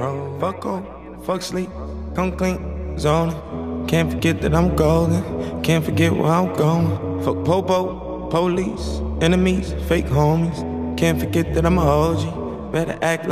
roll. Fuck hope, fuck sleep, come clean, zoning. Can't forget that I'm golden, can't forget where I'm going. Fuck popo, police, enemies, fake homies. Can't forget that I'm a OG, better act like